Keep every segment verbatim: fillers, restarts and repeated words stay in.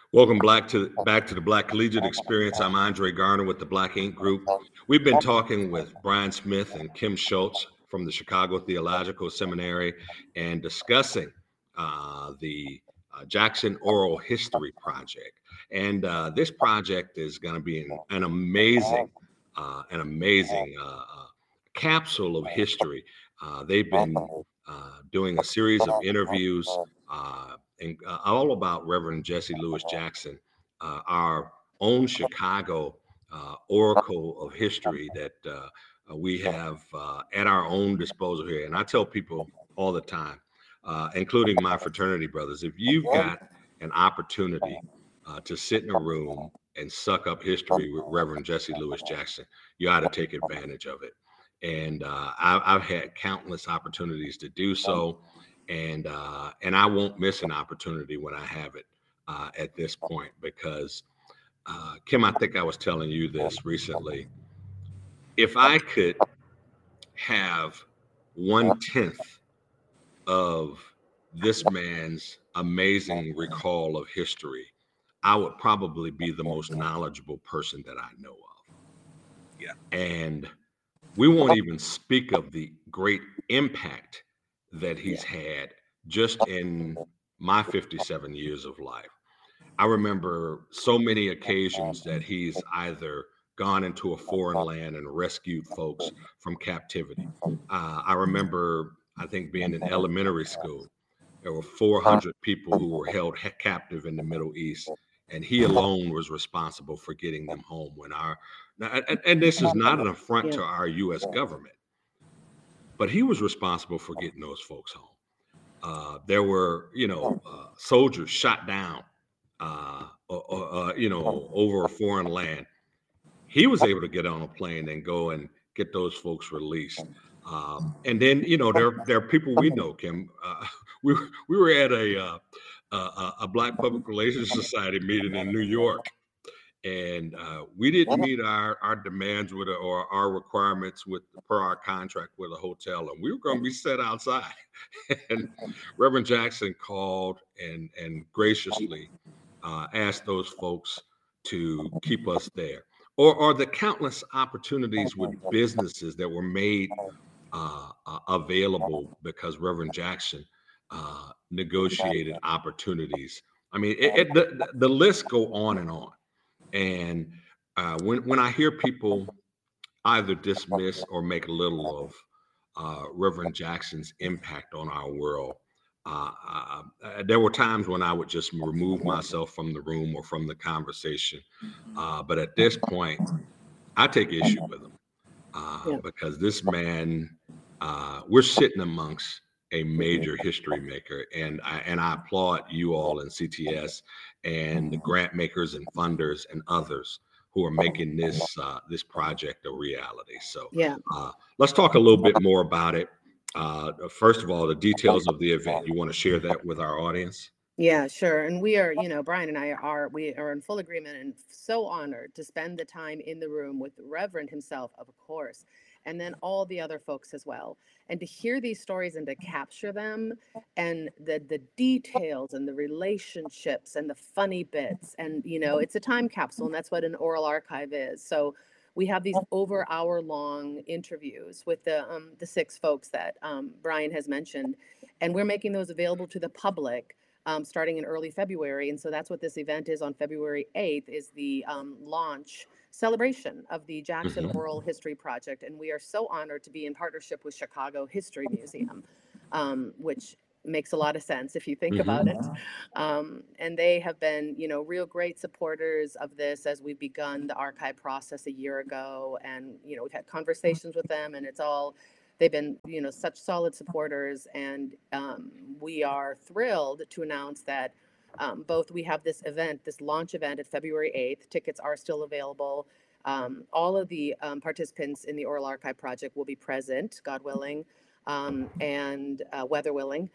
Welcome back to back to the Black Collegiate Experience. I'm Andre Garner with the Black Ink Group. We've been talking with Brian Smith and Kim Schultz from the Chicago Theological Seminary and discussing uh, the uh, Jackson Oral History Project. And uh, this project is going to be an, an amazing, uh, an amazing uh, uh, capsule of history. Uh, they've been uh, doing a series of interviews. Uh, and uh, all about Reverend Jesse Louis Jackson, uh, our own Chicago uh, oracle of history that uh, uh, we have uh, at our own disposal here. And I tell people all the time, uh, including my fraternity brothers, if you've got an opportunity uh, to sit in a room and suck up history with Reverend Jesse Louis Jackson, you ought to take advantage of it. And uh, I, I've had countless opportunities to do so. And uh, and I won't miss an opportunity when I have it uh, at this point because, uh, Kim, I think I was telling you this recently. If I could have one tenth of this man's amazing recall of history, I would probably be the most knowledgeable person that I know of. Yeah. And we won't even speak of the great impact that he's had just in my fifty-seven years of life. I remember so many occasions that he's either gone into a foreign land and rescued folks from captivity. Uh, I remember, I think, being in elementary school, there were four hundred people who were held ha- captive in the Middle East, and he alone was responsible for getting them home. When our now, and, and this is not an affront to our U S government, but he was responsible for getting those folks home. Uh, there were, you know, uh, soldiers shot down, uh, or, or, uh, you know, over a foreign land. He was able to get on a plane and go and get those folks released. Um, and then, you know, there there are people we know, Kim. Uh, we were- we were at a uh, a, a Black Public Relations Society meeting in New York, and uh, we didn't meet our our demands with a, or our requirements with per our contract with a hotel, and we were going to be set outside. And Reverend Jackson called and and graciously uh, asked those folks to keep us there, or or the countless opportunities with businesses that were made uh, uh, available because Reverend Jackson uh, negotiated opportunities. I mean, it, it, the the list go on and on. And uh, when when I hear people either dismiss or make little of uh, Reverend Jackson's impact on our world, uh, uh, uh, there were times when I would just remove myself from the room or from the conversation. Uh, but at this point, I take issue with him uh, Yeah. because this man, uh, we're sitting amongst a major history maker, and I and I applaud you all in C T S and the grant makers and funders and others who are making this uh, this project a reality. So Yeah. uh, let's talk a little bit more about it. Uh, first of all, the details of the event. You want to share that with our audience? Yeah, sure. And we are, you know, Brian and I are, we are in full agreement and so honored to spend the time in the room with the Reverend himself, of course, and then all the other folks as well. And to hear these stories and to capture them and the the details and the relationships and the funny bits. And, you know, it's a time capsule, and that's what an oral archive is. So we have these over hour long interviews with the um, the six folks that um, Brian has mentioned, and we're making those available to the public um, starting in early February. And so that's what this event is on February eighth, is the um, launch celebration of the Jackson Mhm. Oral History Project. And we are so honored to be in partnership with Chicago History Museum, um, which makes a lot of sense if you think about it. Mhm. Um, and they have been, you know, real great supporters of this as we've begun the archive process a year ago. And, you know, we've had conversations with them, and it's all, they've been, you know, such solid supporters. And um, we are thrilled to announce that um, both we have this event, this launch event at February eighth. Tickets are still available. Um, all of the um, participants in the Oral Archive Project will be present, God willing, um, and uh, weather willing.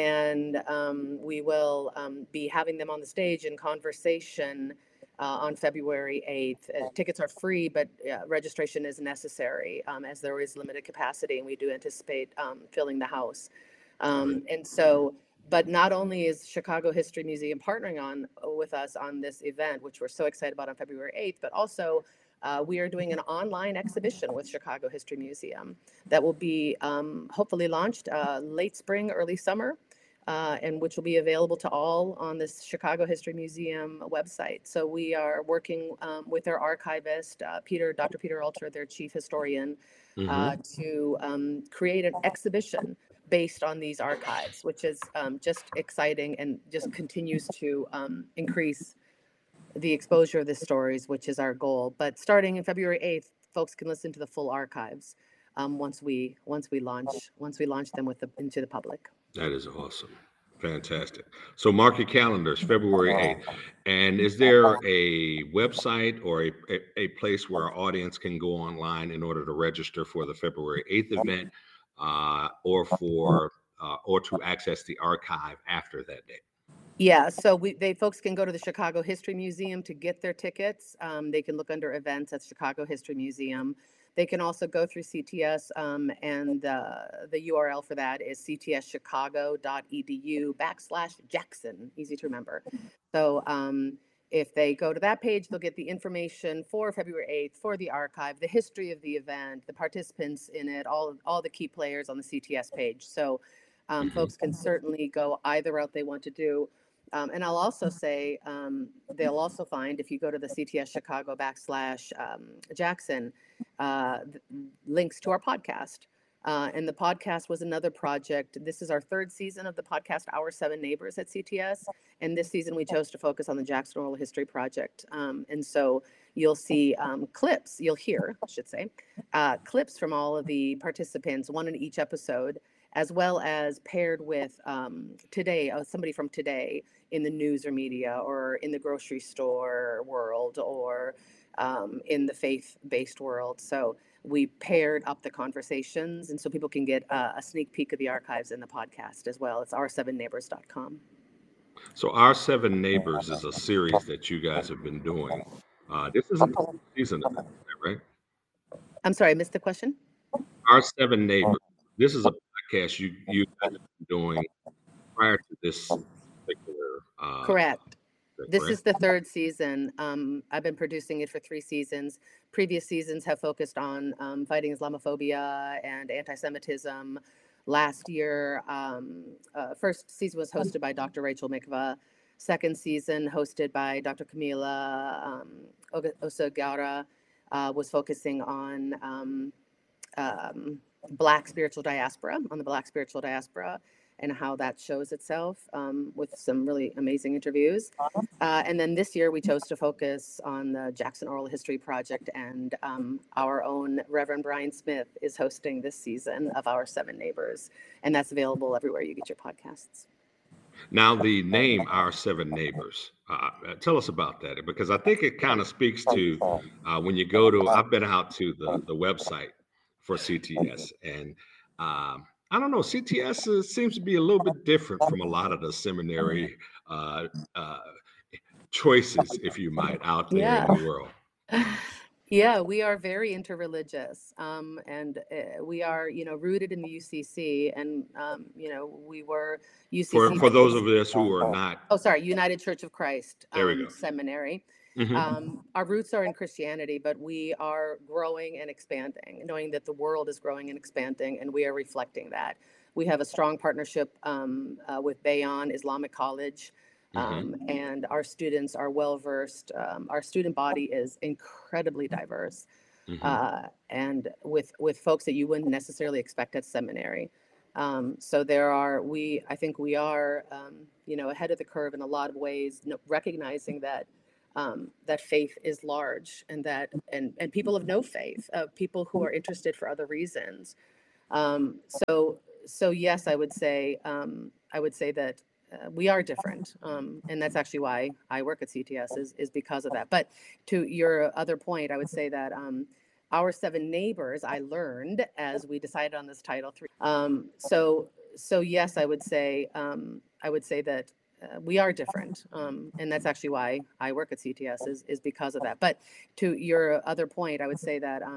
And um, we will um, be having them on the stage in conversation uh, on February eighth. Uh, tickets are free, but uh, registration is necessary um, as there is limited capacity, and we do anticipate um, filling the house. Um, and so but not only is Chicago History Museum partnering on with us on this event, which we're so excited about on February eighth, but also uh, we are doing an online exhibition with Chicago History Museum that will be um, hopefully launched uh, late spring, early summer, uh, and which will be available to all on this Chicago History Museum website. So we are working um, with their archivist, uh, Peter, Doctor Peter Alter, their chief historian, uh, Mm-hmm. to um, create an exhibition based on these archives, which is um, just exciting and just continues to um, increase the exposure of the stories, which is our goal. But starting in February eighth, folks can listen to the full archives um, once we once we launch once we launch them with the into the public. That is awesome. Fantastic. So mark your calendars, February eighth. And is there a website or a, a, a place where our audience can go online in order to register for the February eighth event, uh, or for uh, or to access the archive after that date? Yeah, so we they folks can go to the Chicago History Museum to get their tickets. Um, they can look under events at Chicago History Museum. They can also go through C T S, um, and uh, the U R L for that is ctschicago.edu backslash Jackson. Easy to remember. So um, if they go to that page, they'll get the information for February eighth, for the archive, the history of the event, the participants in it, all all the key players on the C T S page. So um, Mm-hmm. folks can certainly go either route they want to do. Um, and I'll also say um, they'll also find, if you go to the C T S Chicago backslash um, Jackson, uh, links to our podcast. Uh, and the podcast was another project. This is our third season of the podcast, Our Seven Neighbors at C T S. And this season we chose to focus on the Jackson Oral History Project. Um, and so you'll see um, clips, you'll hear, I should say, uh, clips from all of the participants, one in each episode, as well as paired with um, today, uh, somebody from today in the news or media or in the grocery store world or um, in the faith-based world. So we paired up the conversations, and so people can get uh, a sneak peek of the archives in the podcast as well. It's our seven neighbors dot com. So Our Seven Neighbors is a series that you guys have been doing. Uh, this is a season of it, right? I'm sorry, I missed the question. Our Seven Neighbors. This is a podcast you you guys have been doing prior to this particular. Uh, Correct. This correct? is the third season. Um, I've been producing it for three seasons. Previous seasons have focused on um, fighting Islamophobia and anti-Semitism. Last year, um, uh, first season was hosted by Doctor Rachel Mikva. Second season, hosted by Doctor Camila um, Osagara, uh, was focusing on um, um, Black spiritual diaspora, on the Black spiritual diaspora, and how that shows itself um, with some really amazing interviews. Uh, and then this year we chose to focus on the Jackson Oral History Project, and um, our own Reverend Brian Smith is hosting this season of Our Seven Neighbors, and that's available everywhere you get your podcasts. Now, the name Our Seven Neighbors, uh, tell us about that, because I think it kind of speaks to uh, when you go to, I've been out to the, the website for C T S, and um, I don't know, C T S uh, seems to be a little bit different from a lot of the seminary uh, uh, choices, if you might, out there Yeah. in the world. Yeah, we are very interreligious, um, and uh, we are, you know, rooted in the U C C, and um, you know, we were U C C. For, for those of us who are not. Oh, sorry, United Church of Christ There we um, go. Seminary. Mm-hmm. Um, our roots are in Christianity, but we are growing and expanding, knowing that the world is growing and expanding, and we are reflecting that. We have a strong partnership um, uh, with Bayon Islamic College. Um, Mm-hmm. and our students are well versed. Um, our student body is incredibly diverse, Mm-hmm. uh, and with with folks that you wouldn't necessarily expect at seminary. Um, so there are we. I think we are, um, you know, ahead of the curve in a lot of ways, no, recognizing that um, that faith is large, and that and and people of no faith, uh, people who are interested for other reasons. Um, so so yes, I would say um, I would say that. Uh, we are different, um, and that's actually why I work at C T S is, is because of that. But to your other point, I would say that um, Our Seven Neighbors, I learned as we decided on this title. Three. Um, so so yes, I would say um, I would say that uh, we are different, um, and that's actually why I work at C T S is is because of that. But to your other point, I would say that. Um,